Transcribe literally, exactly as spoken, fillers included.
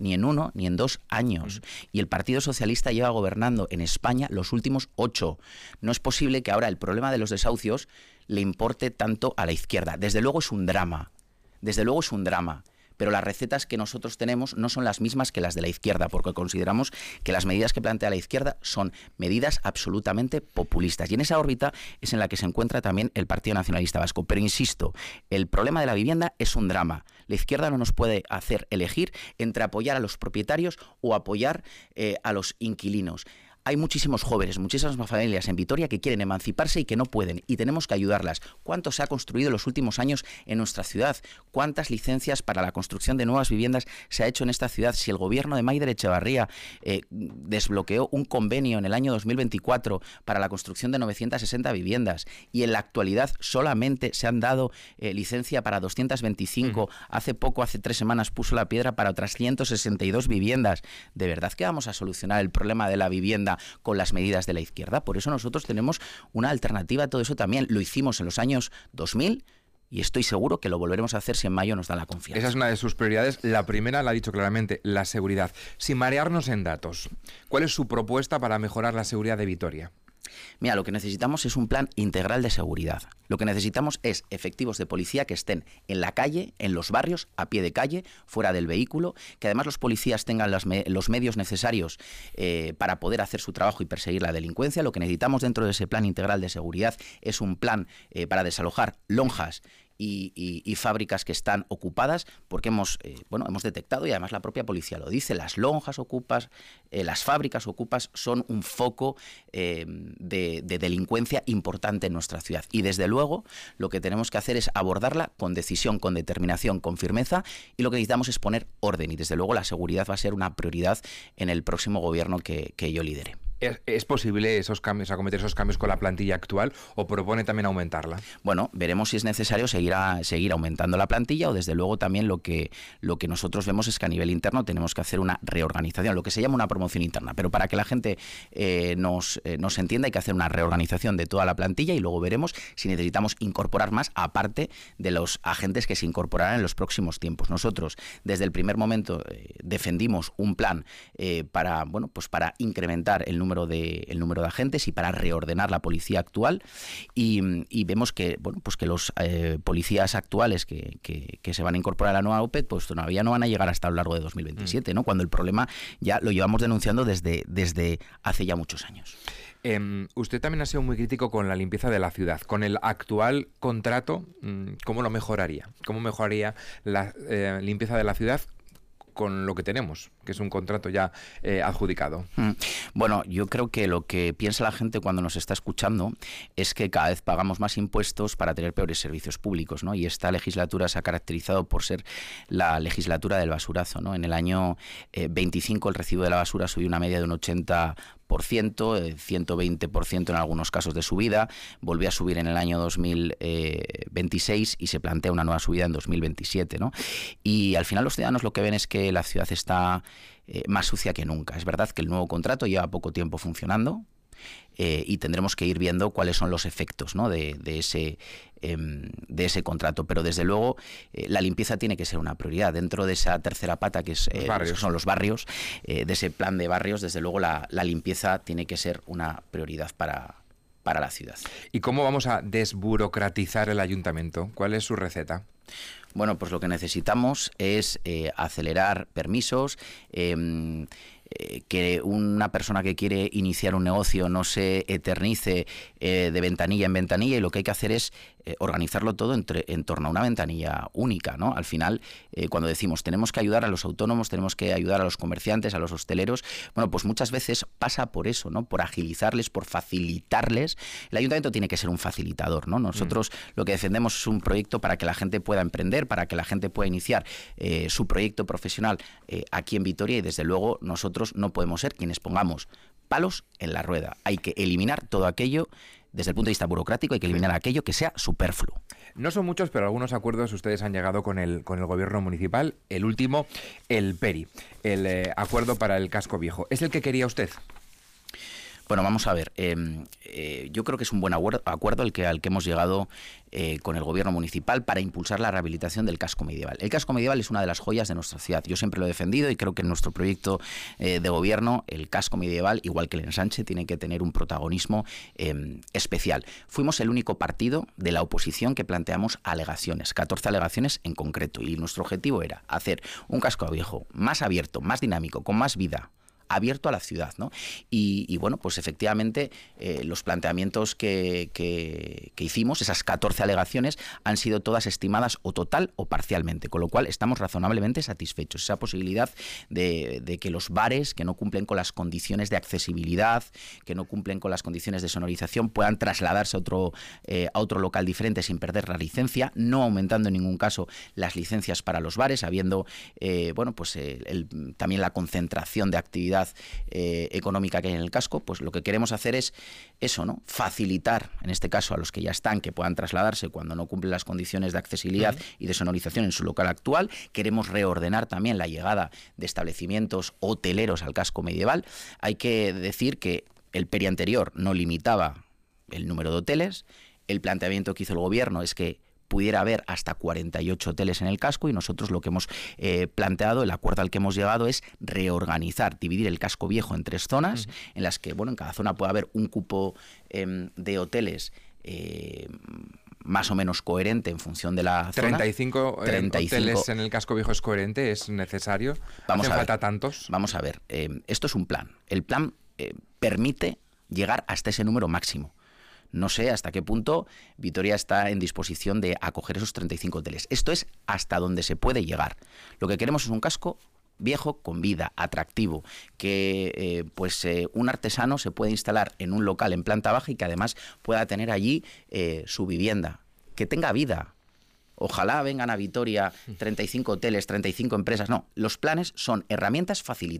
ni en uno ni en dos años. Mm. Y el Partido Socialista lleva gobernando en España los últimos ocho. No es posible que ahora el problema de los desahucios le importe tanto a la izquierda. Desde luego es un drama. Desde luego es un drama. Pero las recetas que nosotros tenemos no son las mismas que las de la izquierda, porque consideramos que las medidas que plantea la izquierda son medidas absolutamente populistas. Y en esa órbita es en la que se encuentra también el Partido Nacionalista Vasco. Pero insisto, el problema de la vivienda es un drama. La izquierda no nos puede hacer elegir entre apoyar a los propietarios o apoyar eh, a los inquilinos. Hay muchísimos jóvenes, muchísimas familias en Vitoria que quieren emanciparse y que no pueden, y tenemos que ayudarlas. ¿Cuánto se ha construido en los últimos años en nuestra ciudad? ¿Cuántas licencias para la construcción de nuevas viviendas se ha hecho en esta ciudad? Si el gobierno de Maider Echevarría eh, desbloqueó un convenio en el año dos mil veinticuatro para la construcción de novecientas sesenta viviendas, y en la actualidad solamente se han dado eh, licencia para doscientas veinticinco, mm. hace poco, hace tres semanas puso la piedra para otras ciento sesenta y dos viviendas. ¿De verdad que vamos a solucionar el problema de la vivienda con las medidas de la izquierda? Por eso nosotros tenemos una alternativa a todo eso también. Lo hicimos en los años dos mil y estoy seguro que lo volveremos a hacer si en mayo nos dan la confianza. Esa es una de sus prioridades. La primera la ha dicho claramente, la seguridad. Sin marearnos en datos, ¿cuál es su propuesta para mejorar la seguridad de Vitoria? Mira, lo que necesitamos es un plan integral de seguridad. Lo que necesitamos es efectivos de policía que estén en la calle, en los barrios, a pie de calle, fuera del vehículo, que además los policías tengan los, me los medios necesarios eh, para poder hacer su trabajo y perseguir la delincuencia. Lo que necesitamos dentro de ese plan integral de seguridad es un plan eh, para desalojar lonjas Y, y, y fábricas que están ocupadas, porque hemos eh, bueno hemos detectado, y además la propia policía lo dice, las lonjas ocupas, eh, las fábricas ocupas son un foco eh, de, de delincuencia importante en nuestra ciudad, y desde luego lo que tenemos que hacer es abordarla con decisión, con determinación, con firmeza, y lo que necesitamos es poner orden, y desde luego la seguridad va a ser una prioridad en el próximo gobierno que, que yo lidere. ¿Es, ¿Es posible esos cambios, acometer esos cambios con la plantilla actual, o propone también aumentarla? Bueno, veremos si es necesario seguir, a, seguir aumentando la plantilla, o desde luego también lo que, lo que nosotros vemos es que a nivel interno tenemos que hacer una reorganización, lo que se llama una promoción interna, pero para que la gente eh, nos, eh, nos entienda hay que hacer una reorganización de toda la plantilla, y luego veremos si necesitamos incorporar más, aparte de los agentes que se incorporarán en los próximos tiempos. Nosotros desde el primer momento eh, defendimos un plan eh, para, bueno, pues para incrementar el número de el número de agentes y para reordenar la policía actual, y, y vemos que bueno pues que los eh, policías actuales que, que, que se van a incorporar a la nueva O P E T pues todavía no van a llegar hasta lo largo de dos mil veintisiete, mm. ¿no? Cuando el problema ya lo llevamos denunciando desde, desde hace ya muchos años. Eh, usted también ha sido muy crítico con la limpieza de la ciudad. Con el actual contrato, ¿cómo lo mejoraría? ¿Cómo mejoraría la eh, limpieza de la ciudad con lo que tenemos, que es un contrato ya eh, adjudicado? Bueno, yo creo que lo que piensa la gente cuando nos está escuchando es que cada vez pagamos más impuestos para tener peores servicios públicos, ¿no? Y esta legislatura se ha caracterizado por ser la legislatura del basurazo, ¿no? En el año eh, veinticinco el recibo de la basura subió una media de un ochenta por ciento, ciento veinte por ciento en algunos casos de subida, volvió a subir en el año dos mil veintiséis y se plantea una nueva subida en dos mil veintisiete, ¿no? Y al final los ciudadanos lo que ven es que la ciudad está eh, más sucia que nunca. Es verdad que el nuevo contrato lleva poco tiempo funcionando, Eh, y tendremos que ir viendo cuáles son los efectos, ¿no? de, de, ese, eh, de ese contrato, pero desde luego eh, la limpieza tiene que ser una prioridad dentro de esa tercera pata que, es, eh, que son los barrios, eh, de ese plan de barrios. Desde luego la, la limpieza tiene que ser una prioridad para, para la ciudad. ¿Y cómo vamos a desburocratizar el ayuntamiento? ¿Cuál es su receta? Bueno, pues lo que necesitamos es eh, acelerar permisos, eh, eh, que una persona que quiere iniciar un negocio no se eternice eh, de ventanilla en ventanilla, y lo que hay que hacer es eh, organizarlo todo entre, en torno a una ventanilla única, ¿no? Al final, eh, cuando decimos tenemos que ayudar a los autónomos, tenemos que ayudar a los comerciantes, a los hosteleros, bueno, pues muchas veces pasa por eso, ¿no? Por agilizarles, por facilitarles. El ayuntamiento tiene que ser un facilitador, ¿no? Nosotros mm. lo que defendemos es un proyecto para que la gente pueda emprender, para que la gente pueda iniciar eh, su proyecto profesional eh, aquí en Vitoria, y desde luego nosotros no podemos ser quienes pongamos palos en la rueda. Hay que eliminar todo aquello, desde el punto de vista burocrático, hay que eliminar aquello que sea superfluo. No son muchos, pero algunos acuerdos ustedes han llegado con el, con el gobierno municipal. El último, el PERI, el eh, acuerdo para el casco viejo. ¿Es el que quería usted? Bueno, vamos a ver. Eh, eh, yo creo que es un buen acuerdo el que, al que hemos llegado eh, con el gobierno municipal para impulsar la rehabilitación del casco medieval. El casco medieval es una de las joyas de nuestra ciudad. Yo siempre lo he defendido y creo que en nuestro proyecto eh, de gobierno el casco medieval, igual que el ensanche, tiene que tener un protagonismo eh, especial. Fuimos el único partido de la oposición que planteamos alegaciones, catorce alegaciones en concreto, y nuestro objetivo era hacer un casco viejo más abierto, más dinámico, con más vida, abierto a la ciudad, ¿no? Y, y bueno, pues efectivamente eh, los planteamientos que, que, que hicimos, esas catorce alegaciones, han sido todas estimadas o total o parcialmente, con lo cual estamos razonablemente satisfechos. Esa posibilidad de, de que los bares que no cumplen con las condiciones de accesibilidad, que no cumplen con las condiciones de sonorización, puedan trasladarse a otro, eh, a otro local diferente sin perder la licencia, no aumentando en ningún caso las licencias para los bares, habiendo eh, bueno, pues eh, el, también la concentración de actividad Eh, económica que hay en el casco. Pues lo que queremos hacer es eso, ¿no? Facilitar, en este caso, a los que ya están, que puedan trasladarse cuando no cumplen las condiciones de accesibilidad uh-huh. y de sonorización en su local actual. Queremos reordenar también la llegada de establecimientos hoteleros al casco medieval. Hay que decir que el PERI anterior no limitaba el número de hoteles. El planteamiento que hizo el gobierno es que pudiera haber hasta cuarenta y ocho hoteles en el casco, y nosotros lo que hemos eh, planteado, el acuerdo al que hemos llegado, es reorganizar, dividir el casco viejo en tres zonas, uh-huh. en las que, bueno, en cada zona puede haber un cupo eh, de hoteles eh, más o menos coherente en función de la zona. treinta y cinco, treinta y cinco hoteles en el casco viejo es coherente, es necesario. Vamos ¿Hacen a falta ver, tantos? Vamos a ver, eh, esto es un plan. El plan eh, permite llegar hasta ese número máximo. No sé hasta qué punto Vitoria está en disposición de acoger esos treinta y cinco hoteles. Esto es hasta donde se puede llegar. Lo que queremos es un casco viejo con vida, atractivo, que eh, pues eh, un artesano se puede instalar en un local en planta baja y que además pueda tener allí eh, su vivienda, que tenga vida. Ojalá vengan a Vitoria treinta y cinco hoteles, treinta y cinco empresas. No, los planes son herramientas facilitadas.